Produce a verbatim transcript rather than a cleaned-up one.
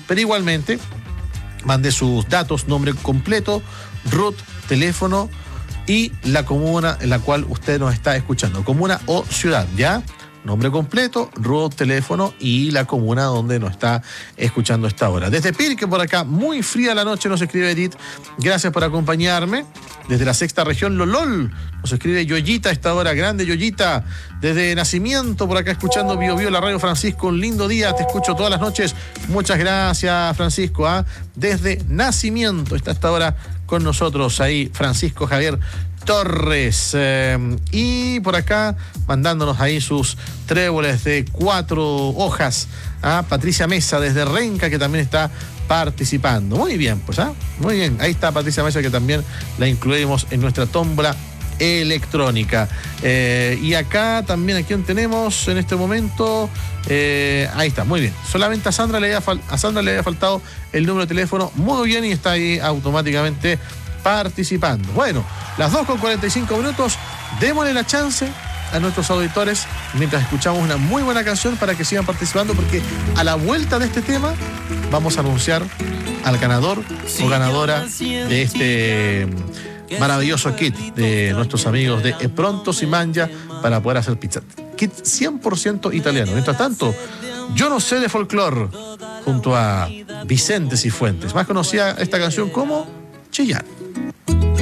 Pero igualmente, mande sus datos, nombre completo, R U T, teléfono y la comuna en la cual usted nos está escuchando. Comuna o ciudad, ¿ya? Nombre completo, R U T, teléfono y la comuna donde nos está escuchando a esta hora. Desde Pirque, por acá, muy fría la noche, nos escribe Edith. Gracias por acompañarme. Desde la sexta región, Lolol, nos escribe Yoyita a esta hora. Grande Yoyita. Desde Nacimiento, por acá escuchando Bio Bio, la radio Francisco. Un lindo día, te escucho todas las noches. Muchas gracias, Francisco. ¿ah? Desde Nacimiento está a esta hora con nosotros ahí Francisco Javier Torres. Eh, y por acá, mandándonos ahí sus tréboles de cuatro hojas. ¿ah? Patricia Mesa, desde Renca, que también está participando. Muy bien, pues, ¿ah? Muy bien. Ahí está Patricia Mesa, que también la incluimos en nuestra tómbola electrónica. Eh, y acá también, ¿a quién tenemos en este momento? Eh, ahí está, muy bien. Solamente a Sandra, le había fal- a Sandra le había faltado el número de teléfono. Muy bien, y está ahí automáticamente participando. Bueno, las dos con cuarenta y cinco minutos. Démosle la chance a nuestros auditores mientras escuchamos una muy buena canción para que sigan participando, porque a la vuelta de este tema vamos a anunciar al ganador o ganadora de este maravilloso kit de nuestros amigos de Pronto Si Mangia para poder hacer pizza. Kit cien por ciento italiano. Mientras tanto, Yo no sé de folclore junto a Vicente Cifuentes, más conocida esta canción como Chillán.